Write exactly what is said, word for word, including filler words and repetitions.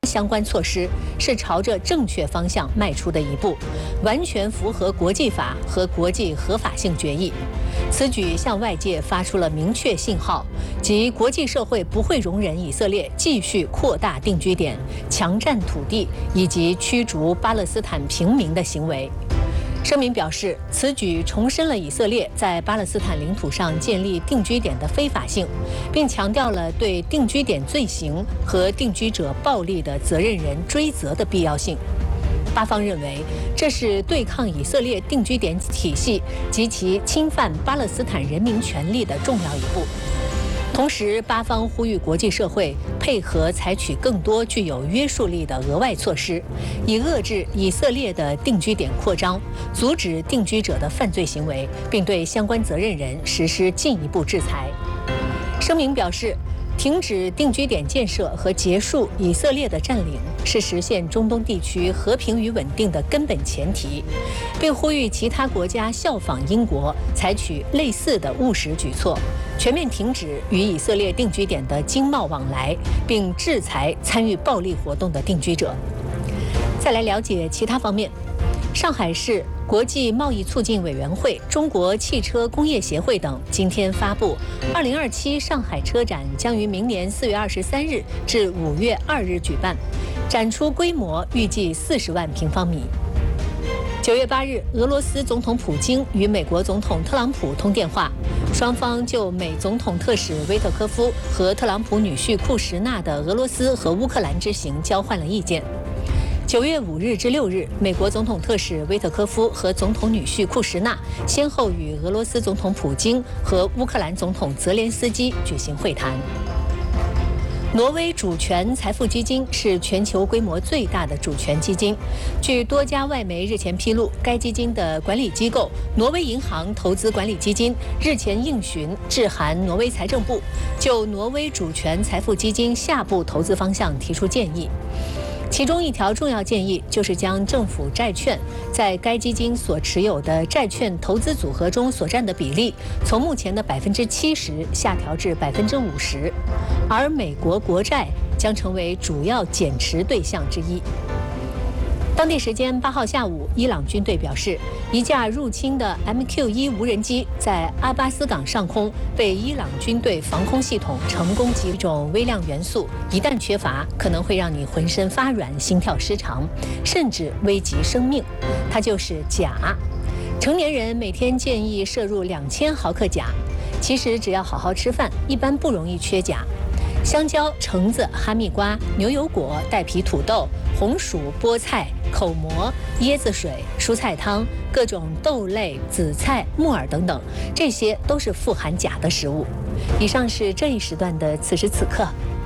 相关措施是朝着正确方向迈出的一步，完全符合国际法和国际合法性决议。此举向外界发出了明确信号，即国际社会不会容忍以色列继续扩大定居点、强占土地以及驱逐巴勒斯坦平民的行为。声明表示，此举重申了以色列在巴勒斯坦领土上建立定居点的非法性，并强调了对定居点罪行和定居者暴力的责任人追责的必要性。巴方认为，这是对抗以色列定居点体系及其侵犯巴勒斯坦人民权利的重要一步。同时，巴方呼吁国际社会配合采取更多具有约束力的额外措施，以遏制以色列的定居点扩张，阻止定居者的犯罪行为，并对相关责任人实施进一步制裁。声明表示，停止定居点建设和结束以色列的占领是实现中东地区和平与稳定的根本前提，并呼吁其他国家效仿英国，采取类似的务实举措，全面停止与以色列定居点的经贸往来，并制裁参与暴力活动的定居者。再来了解其他方面，上海市国际贸易促进委员会、中国汽车工业协会等今天发布，二零二七上海车展将于明年四月二十三日至五月二日举办，展出规模预计四十万平方米。九月八日，俄罗斯总统普京与美国总统特朗普通电话，双方就美总统特使维特科夫和特朗普女婿库什纳的俄罗斯和乌克兰之行交换了意见。九月五日至六日，美国总统特使维特科夫和总统女婿库什纳先后与俄罗斯总统普京和乌克兰总统泽连斯基举行会谈。挪威主权财富基金是全球规模最大的主权基金。据多家外媒日前披露，该基金的管理机构挪威银行投资管理基金日前应询致函挪威财政部，就挪威主权财富基金下步投资方向提出建议。其中一条重要建议就是将政府债券在该基金所持有的债券投资组合中所占的比例，从目前的百分之七十下调至百分之五十，而美国国债将成为主要减持对象之一。当地时间八号下午，伊朗军队表示，一架入侵的 M Q 一无人机在阿巴斯港上空被伊朗军队防空系统成功击中微量元素，一旦缺乏，可能会让你浑身发软、心跳失常，甚至危及生命。它就是钾。成年人每天建议摄入两千毫克钾，其实只要好好吃饭，一般不容易缺钾。香蕉、橙子、哈密瓜、牛油果、带皮土豆、红薯、菠菜、口蘑、椰子水、蔬菜汤、各种豆类、紫菜、木耳等等，这些都是富含钾的食物。以上是这一时段的此时此刻，